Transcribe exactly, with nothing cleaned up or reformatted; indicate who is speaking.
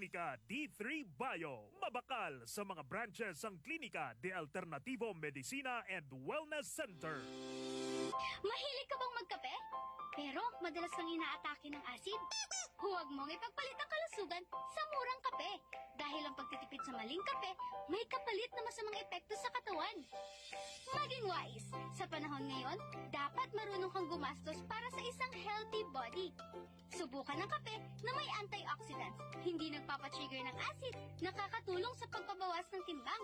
Speaker 1: Klinika D three Bio. Mabakal sa mga branches ang Klinika de Alternativo Medicina and Wellness Center.
Speaker 2: Mahilig ka bang magkape? Pero madalas kang inaatake ng asid? Huwag mong ipagpalit ang kalusugan sa murang kape. Dahil ang pagtitipid sa maling kape, may kapalit na masamang epekto sa katawan. Maging wise. Sa panahon ngayon, dapat marunong kang gumastos para sa isang healthy body. Subukan ng kape na may antioxidants, hindi nagpapatrigger ng acid, nakakatulong sa pagpabawas ng timbang.